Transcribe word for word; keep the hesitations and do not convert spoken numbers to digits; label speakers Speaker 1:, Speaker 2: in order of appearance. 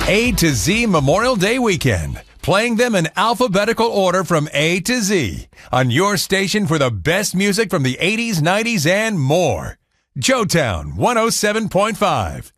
Speaker 1: A to Z Memorial Day weekend. Playing them in alphabetical order from A to Z on your station for the best music from the eighties, nineties, and more. Joetown one oh seven point five.